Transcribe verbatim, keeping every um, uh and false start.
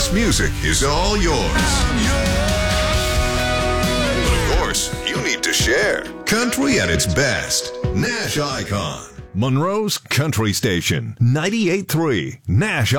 best music is all yours. But of course, you need to share. Country at its best. Nash Icon. Monroe's Country Station. ninety-eight point three. Nash